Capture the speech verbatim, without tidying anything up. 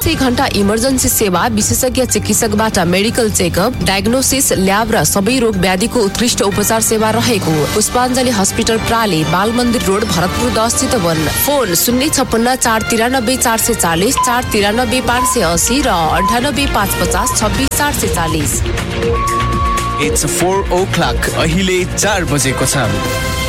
चौबिसै घण्टा इमर्जेन्सी सेवा, विशेषज्ञ चिकित्सकबाट मेडिकल चेकअप, डायग्नोसिस, ल्याब र सबै रोग व्याधिको उत्कृष्ट उपचार सेवा रहेको पुष्पाञ्जली हस्पिटल प्राली, बाल मन्दिर रोड, भरतपुर दस चितवन। फोन शून्य छप्पन्न चार तिरानब्बे चार सय चालिस, चार तिरानब्बे पाँच सय असी र अन्ठानब्बे पाँच पचास छब्बिस चार सय चालिस। It's four o'clock. अहिले चार बजेको छ।